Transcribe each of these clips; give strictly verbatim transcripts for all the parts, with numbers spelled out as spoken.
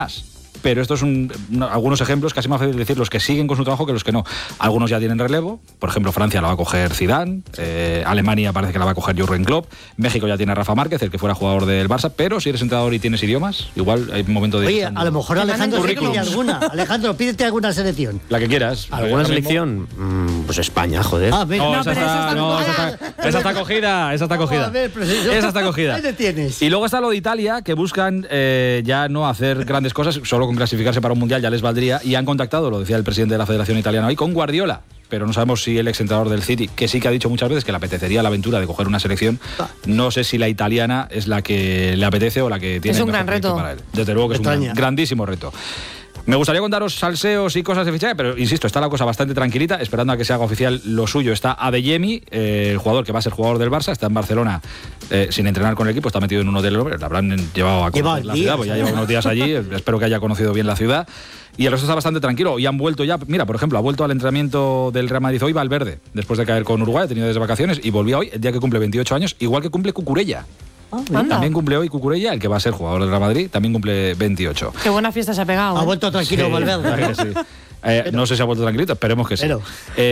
Pero estos son algunos ejemplos, casi más fácil decir los que siguen con su trabajo que los que no. Algunos ya tienen relevo, por ejemplo Francia la va a coger Zidane, eh, Alemania parece que la va a coger Jürgen Klopp, México ya tiene a Rafa Márquez, el que fuera jugador del Barça, pero si eres entrenador y tienes idiomas, igual hay un momento de... Oye, a lo mejor Alejandro se pide alguna. Alejandro, pídete alguna selección. La que quieras. ¿Alguna selección? Mm, pues España, joder. Ah, no, no, esa está, no, esa está, esa está cogida, esa está cogida. A ver, pero si yo... Esa está cogida. Ahí te tienes. Y luego está lo de Italia, que buscan eh, ya no hacer grandes cosas, solo con clasificarse para un mundial ya les valdría, y han contactado, lo decía el presidente de la Federación Italiana hoy, con Guardiola, pero no sabemos si el exentrenador del City, que sí que ha dicho muchas veces que le apetecería la aventura de coger una selección, no sé si la italiana es la que le apetece o la que tiene es un el gran reto para él. Desde luego que es un gran, grandísimo reto. Me gustaría contaros salseos y cosas de fichaje, pero insisto, está la cosa bastante tranquilita, esperando a que se haga oficial lo suyo. Está Adeyemi, eh, el jugador que va a ser jugador del Barça, está en Barcelona eh, sin entrenar con el equipo, está metido en un hotel, la habrán llevado a conocer la ciudad, pues ya lleva unos días allí, espero que haya conocido bien la ciudad. Y el resto está bastante tranquilo. Y han vuelto ya, mira, por ejemplo, ha vuelto al entrenamiento del Real Madrid hoy Valverde, después de caer con Uruguay, ha tenido desde vacaciones, y volvió hoy, el día que cumple veintiocho años, igual que cumple Cucurella. Oh, también cumple hoy Cucurella, el que va a ser jugador del Real Madrid, también cumple veintiocho. Qué buena fiesta se ha pegado. Ha ¿eh? vuelto tranquilo sí, Valverde. Sí. Eh, no sé si ha vuelto tranquilito, esperemos que sí. Pero.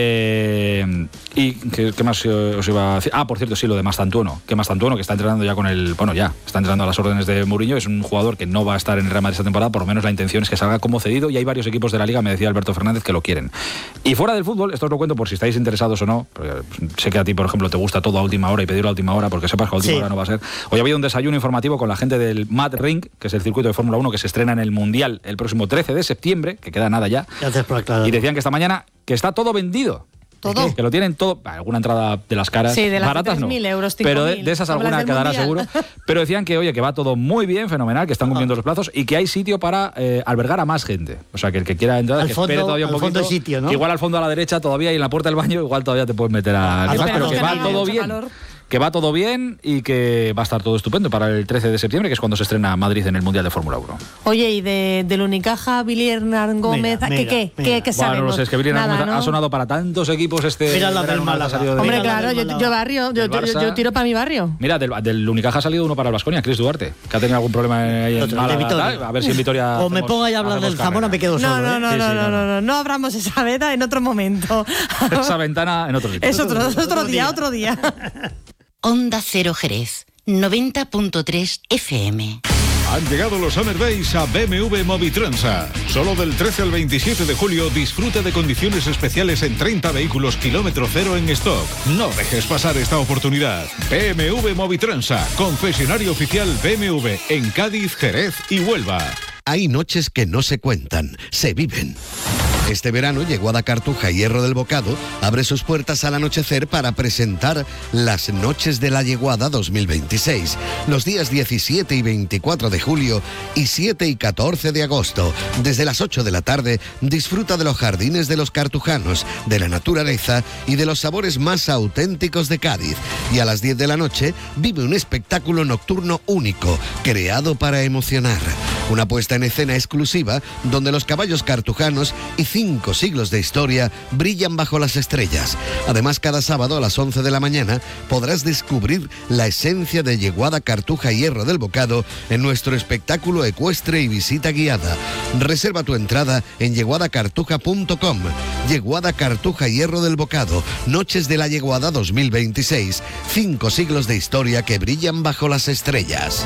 Eh, ¿Y qué, qué más os iba a decir? Ah, por cierto, sí, lo de Mastantuono. Que Mastantuono, que está entrenando ya con el... Bueno, ya, está entrenando a las órdenes de Mourinho. Es un jugador que no va a estar en el Real Madrid esta temporada. Por lo menos la intención es que salga como cedido. Y hay varios equipos de la Liga, me decía Alberto Fernández, que lo quieren. Y fuera del fútbol, esto os lo cuento por si estáis interesados o no. Porque sé que a ti, por ejemplo, te gusta todo a última hora y pedirlo a última hora, porque sepas que a última sí. hora no va a ser. Hoy ha habido un desayuno informativo con la gente del Mad Ring, que es el circuito de Fórmula uno que se estrena en el Mundial el próximo trece de septiembre, que queda nada ya. Gracias por aclarar. Y decían que esta mañana que está todo vendido. ¿Todo? Que lo tienen todo. Alguna entrada de las caras. Sí, de las baratas tres mil no. euros, cinco pero de, mil, de esas alguna quedará seguro. Pero decían que, oye, que va todo muy bien, fenomenal, que están cumpliendo los plazos y que hay sitio para eh, albergar a más gente. O sea, que el que quiera entrar, al que fondo, espere todavía un poquito. Fondo sitio, ¿no? Que igual al fondo a la derecha todavía y en la puerta del baño, igual todavía te puedes meter a. Ah, pero que va todo bien. Calor. Que va todo bien y que va a estar todo estupendo para el trece de septiembre, que es cuando se estrena Madrid en el Mundial de Fórmula uno. Oye, y de, del Unicaja, Villier Hernán Gómez, mira, ¿qué, mira, qué, mira. ¿qué, qué sabemos? Bueno, no sé, es que Villier Hernán Gómez ¿no? ha sonado para tantos equipos este... Mira la del Málaga. Hombre, mira claro, yo, yo barrio, yo, yo, yo tiro para mi barrio. Mira, del, del Unicaja ha salido uno para el Baskonia, Chris Duarte, que ha tenido algún problema ahí en Málaga, tal, a ver si en Vitoria... O me pongo ahí a hablar del Zamora, me quedo solo. No, no, no, ¿eh? no, sí, sí, no, no, no, no, no abramos esa veda en otro momento. Esa ventana en otro sitio. Es otro, otro, otro día, otro día. Onda Cero Jerez, noventa punto tres F M. Han llegado los Summer Days a B M W Movitransa. Solo del trece al veintisiete de julio disfruta de condiciones especiales en treinta vehículos kilómetro cero en stock. No dejes pasar esta oportunidad. B M W Movitransa, concesionario oficial B M W en Cádiz, Jerez y Huelva. Hay noches que no se cuentan, se viven. Este verano, Yeguada Cartuja y Hierro del Bocado abre sus puertas al anochecer para presentar las Noches de la Yeguada dos mil veintiséis, los días diecisiete y veinticuatro de julio y siete y catorce de agosto. Desde las ocho de la tarde, disfruta de los jardines de los cartujanos, de la naturaleza y de los sabores más auténticos de Cádiz. Y a las diez de la noche, vive un espectáculo nocturno único, creado para emocionar. Una puesta en escena exclusiva donde los caballos cartujanos y cinco siglos de historia brillan bajo las estrellas. Además, cada sábado a las once de la mañana podrás descubrir la esencia de Yeguada Cartuja y Hierro del Bocado en nuestro espectáculo ecuestre y visita guiada. Reserva tu entrada en yeguada cartuja punto com. Yeguada Cartuja y Hierro del Bocado, Noches de la Yeguada dos mil veintiséis, cinco siglos de historia que brillan bajo las estrellas.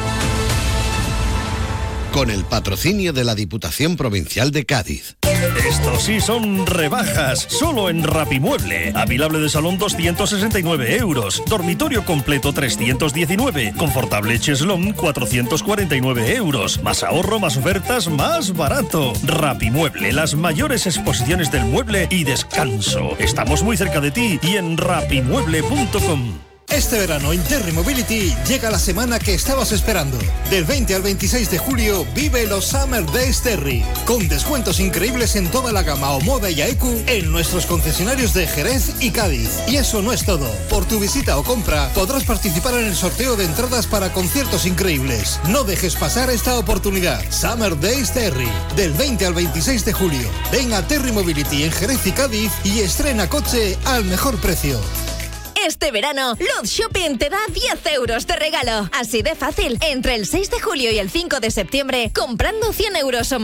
Con el patrocinio de la Diputación Provincial de Cádiz. Estos sí son rebajas, solo en Rapimueble. Avilable de salón doscientos sesenta y nueve euros, dormitorio completo trescientos diecinueve, confortable cheslón cuatrocientos cuarenta y nueve euros. Más ahorro, más ofertas, más barato. Rapimueble, las mayores exposiciones del mueble y descanso. Estamos muy cerca de ti y en rapimueble punto com. Este verano en Terry Mobility llega la semana que estabas esperando. Del veinte al veintiséis de julio vive los Summer Days Terry, con descuentos increíbles en toda la gama Omoda y Aecu en nuestros concesionarios de Jerez y Cádiz. Y eso no es todo. Por tu visita o compra podrás participar en el sorteo de entradas para conciertos increíbles. No dejes pasar esta oportunidad. Summer Days Terry, del veinte al veintiséis de julio. Ven a Terry Mobility en Jerez y Cádiz y estrena coche al mejor precio. Este verano, Luz Shopping te da diez euros de regalo. Así de fácil. Entre el seis de julio y el cinco de septiembre, comprando cien euros o